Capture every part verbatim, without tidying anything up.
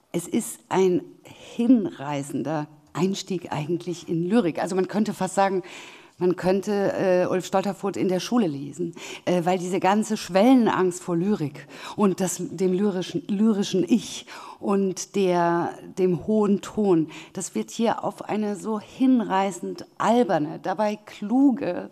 Es ist ein hinreißender Einstieg eigentlich in Lyrik. Also man könnte fast sagen, man könnte äh, Ulf Stolterfoht in der Schule lesen, äh, weil diese ganze Schwellenangst vor Lyrik und das, dem lyrischen, lyrischen Ich und der, dem hohen Ton, das wird hier auf eine so hinreißend alberne, dabei kluge,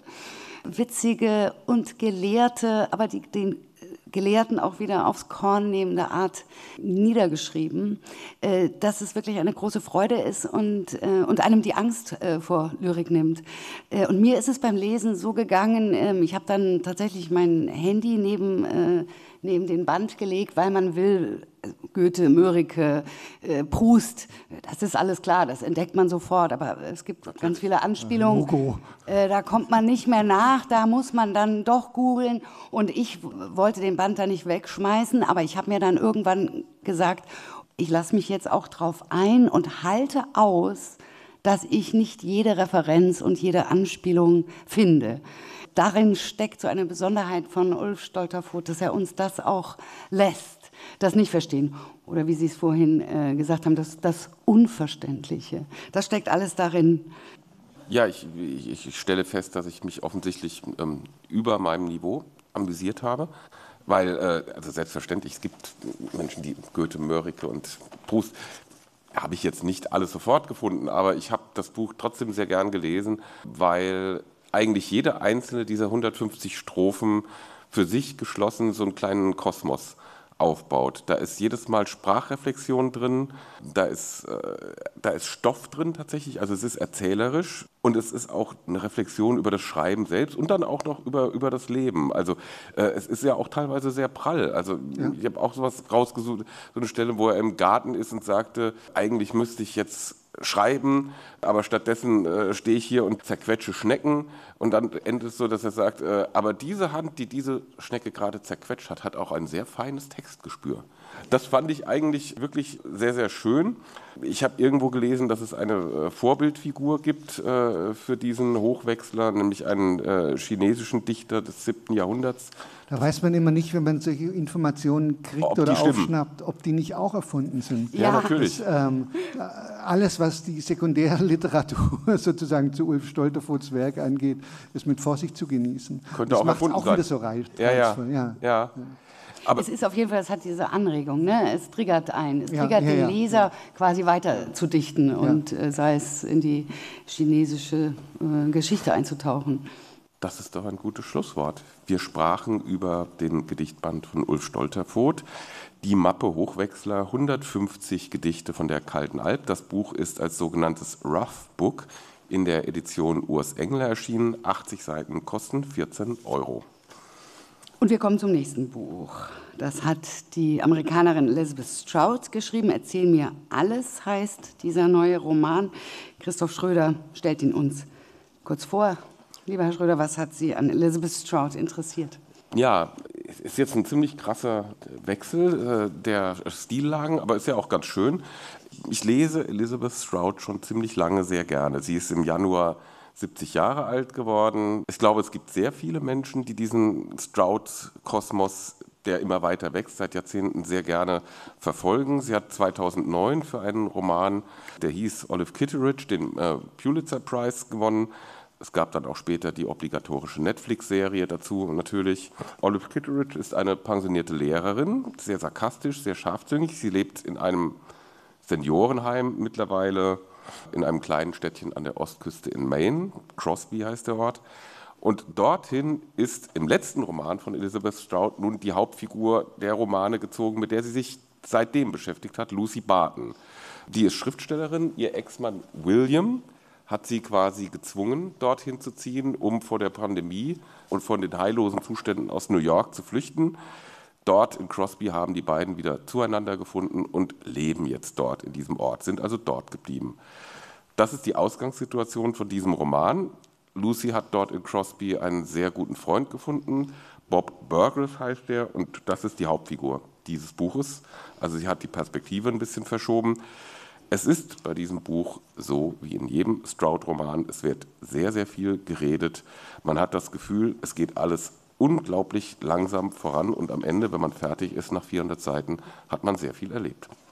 witzige und gelehrte, aber die, den Gelehrten auch wieder aufs Korn nehmende Art niedergeschrieben, äh, dass es wirklich eine große Freude ist und, äh, und einem die Angst äh, vor Lyrik nimmt. Äh, und mir ist es beim Lesen so gegangen, äh, ich habe dann tatsächlich mein Handy neben, äh, neben den Band gelegt, weil man will, Goethe, Mörike, äh, Proust, das ist alles klar, das entdeckt man sofort, aber es gibt ganz viele Anspielungen, äh, da kommt man nicht mehr nach, da muss man dann doch googeln und ich wollte den Band da nicht wegschmeißen, aber ich habe mir dann irgendwann gesagt, ich lasse mich jetzt auch drauf ein und halte aus, dass ich nicht jede Referenz und jede Anspielung finde. Darin steckt so eine Besonderheit von Ulf Stolterfoht, dass er uns das auch lässt, das nicht verstehen. Oder wie Sie es vorhin äh, gesagt haben, das, das Unverständliche. Das steckt alles darin. Ja, ich, ich, ich stelle fest, dass ich mich offensichtlich ähm, über meinem Niveau amüsiert habe. Weil, äh, also selbstverständlich, es gibt Menschen, die Goethe, Mörike und Proust, habe ich jetzt nicht alles sofort gefunden, aber ich habe das Buch trotzdem sehr gern gelesen, weil eigentlich jede einzelne dieser hundertfünfzig Strophen für sich geschlossen so einen kleinen Kosmos aufbaut. Da ist jedes Mal Sprachreflexion drin, da ist, äh, da ist Stoff drin tatsächlich, also es ist erzählerisch und es ist auch eine Reflexion über das Schreiben selbst und dann auch noch über, über das Leben. Also äh, es ist ja auch teilweise sehr prall. Also ja. Ich habe auch sowas rausgesucht, so eine Stelle, wo er im Garten ist und sagte, eigentlich müsste ich jetzt schreiben, aber stattdessen äh, stehe ich hier und zerquetsche Schnecken und dann endet es so, dass er sagt, äh, aber diese Hand, die diese Schnecke gerade zerquetscht hat, hat auch ein sehr feines Textgespür. Das fand ich eigentlich wirklich sehr, sehr schön. Ich habe irgendwo gelesen, dass es eine äh, Vorbildfigur gibt äh, für diesen Hochwechsler, nämlich einen äh, chinesischen Dichter des siebten Jahrhunderts. Da weiß man immer nicht, wenn man solche Informationen kriegt ob oder stimmen. aufschnappt, ob die nicht auch erfunden sind. Ja, ja natürlich. Das, ähm, alles, was die Sekundärliteratur sozusagen zu Ulf Stolterfohts Werk angeht, ist mit Vorsicht zu genießen. Könnte das auch macht erfunden auch sein. wieder so reich. Ja, ja. ja. ja. Aber es ist auf jeden Fall, es hat diese Anregung, ne? Es triggert ein, es ja, triggert ja, den ja. Leser quasi weiter zu dichten und äh, sei es in die chinesische äh, Geschichte einzutauchen. Das ist doch ein gutes Schlusswort. Wir sprachen über den Gedichtband von Ulf Stolterfoht, die Mappe Hochwechsler, hundertfünfzig Gedichte von der Kalten Alp. Das Buch ist als sogenanntes Rough Book in der Edition Urs Engler erschienen. achtzig Seiten kosten vierzehn Euro. Und wir kommen zum nächsten Buch. Das hat die Amerikanerin Elizabeth Strout geschrieben. Erzähl mir alles, heißt dieser neue Roman. Christoph Schröder stellt ihn uns kurz vor. Lieber Herr Schröder, was hat Sie an Elizabeth Strout interessiert? Ja, es ist jetzt ein ziemlich krasser Wechsel äh, der Stillagen, aber ist ja auch ganz schön. Ich lese Elizabeth Strout schon ziemlich lange sehr gerne. Sie ist im Januar siebzig Jahre alt geworden. Ich glaube, es gibt sehr viele Menschen, die diesen Strout-Kosmos, der immer weiter wächst, seit Jahrzehnten sehr gerne verfolgen. Sie hat zweitausendneun für einen Roman, der hieß Olive Kitteridge, den äh, Pulitzer Prize gewonnen. Es gab dann auch später die obligatorische Netflix-Serie dazu natürlich. Olive Kitteridge ist eine pensionierte Lehrerin, sehr sarkastisch, sehr scharfzüngig. Sie lebt in einem Seniorenheim mittlerweile, in einem kleinen Städtchen an der Ostküste in Maine. Crosby heißt der Ort. Und dorthin ist im letzten Roman von Elizabeth Strout nun die Hauptfigur der Romane gezogen, mit der sie sich seitdem beschäftigt hat, Lucy Barton. Die ist Schriftstellerin, ihr Ex-Mann William hat sie quasi gezwungen, dorthin zu ziehen, um vor der Pandemie und von den heillosen Zuständen aus New York zu flüchten. Dort in Crosby haben die beiden wieder zueinander gefunden und leben jetzt dort in diesem Ort, sind also dort geblieben. Das ist die Ausgangssituation von diesem Roman. Lucy hat dort in Crosby einen sehr guten Freund gefunden. Bob Burgess heißt der und das ist die Hauptfigur dieses Buches. Also sie hat die Perspektive ein bisschen verschoben. Es ist bei diesem Buch so wie in jedem Strout-Roman, es wird sehr, sehr viel geredet. Man hat das Gefühl, es geht alles unglaublich langsam voran und am Ende, wenn man fertig ist nach vierhundert Seiten, hat man sehr viel erlebt.